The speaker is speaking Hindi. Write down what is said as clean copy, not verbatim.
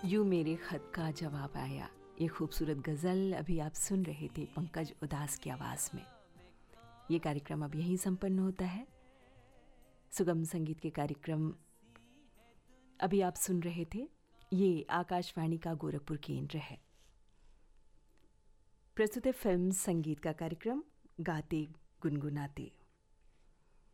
यूं मेरे खत का जवाब आया, ये खूबसूरत गज़ल अभी आप सुन रहे थे पंकज उदास की आवाज़ में। ये कार्यक्रम अब यहीं संपन्न होता है। सुगम संगीत के कार्यक्रम अभी आप सुन रहे थे, ये आकाशवाणी का गोरखपुर केंद्र है। प्रस्तुत है फिल्म संगीत का कार्यक्रम गाते गुनगुनाते।